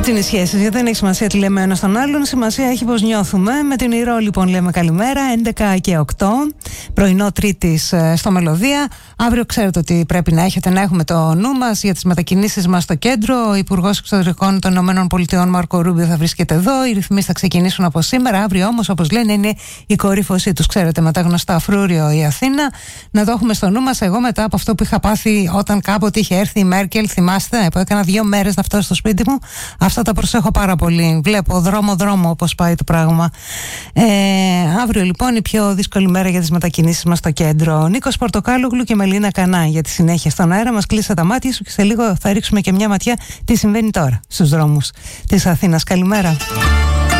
Έτσι είναι οι σχέσεις, γιατί δεν έχει σημασία τι λέμε ένα στον άλλον, σημασία έχει πως νιώθουμε. Με την Ηρώ λοιπόν λέμε καλημέρα, 11 και 8, πρωινό Τρίτης στο Μελωδία. Αύριο ξέρετε ότι πρέπει να έχουμε το νου μας για τις μετακινήσεις μας στο κέντρο. Ο Υπουργός Εξωτερικών των ΗΠΑ Μάρκο Ρούμπιο θα βρίσκεται εδώ. Οι ρυθμίσεις θα ξεκινήσουν από σήμερα. Αύριο όμως, όπως λένε, είναι η κορύφωσή τους. Ξέρετε, με τα γνωστά Φρούριο η Αθήνα. Να το έχουμε στο νου μας. Εγώ μετά από αυτό που είχα πάθει όταν κάποτε είχε έρθει η Μέρκελ, θυμάστε, που έκανα 2 μέρες να φτάσω στο σπίτι μου. Αυτά τα προσέχω πάρα πολύ. Βλέπω δρόμο όπως πάει το πράγμα. Αύριο λοιπόν η πιο δύσκολη μέρα για τις μετακινήσεις μας στο κέντρο. Νίκος Πορτοκάλογλου και Μελίνα Κανά για τη συνέχεια στον αέρα μας. Κλείσα τα μάτια σου και σε λίγο θα ρίξουμε και μια ματιά τι συμβαίνει τώρα στους δρόμους της Αθήνας. Καλημέρα.